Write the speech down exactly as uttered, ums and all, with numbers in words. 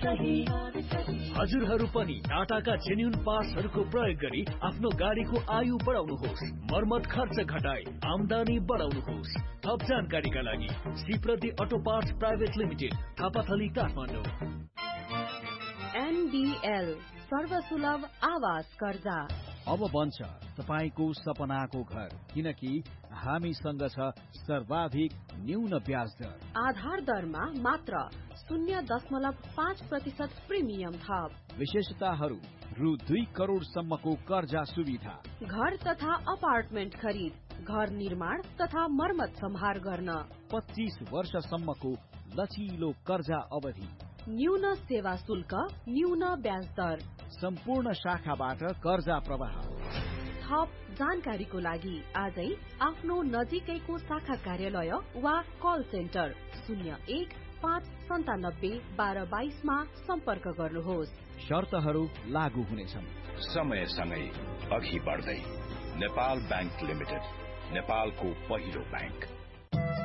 हजुरहरू पनि टाटाका जेन्युन पार्ट्सहरूको प्रयोग गरी आफ्नो गाडीको आयु बढाउनुहोस्, मर्मत खर्च घटाई आमदानी बढाउनुहोस्। थप जानकारीका लागि सिप्रति auto parts private limited, Thapathali, Kathmandu. NDL सर्वसुलभ आवास कर्जा अब बन्छ तपाईको सपनाको घर, किनकि हामीसँग छ सर्वाधिक न्यून ब्याज दर। आधार दरमा मात्र शून्य दशमलव पाँच प्रतिशत प्रिमियम थप। विशेषताहरू रु दुई करोड़ सम्मको कर्जा सुविधा, घर तथा अपार्टमेन्ट खरिद, घर निर्माण तथा मर्मत सम्हार गर्न, पच्चीस वर्षसम्मको लचिलो कर्जा अवधि, न्यून सेवा शुल्क, न्यून ब्याज दर, सम्पूर्ण शाखाबाट कर्जा प्रवाह। थप जानकारीको लागि आजै आफ्नो नजिकैको शाखा कार्यालय वा कल सेन्टर शून्य एक पाँच सन्तानब्बे बाह्र बाइसमा सम्पर्क गर्नुहोस्। शर्तहरू लागू हुनेछन्। समयसँगै अघि बढ्दै नेपाल बैंक लिमिटेड, नेपालको पहिलो बैंक।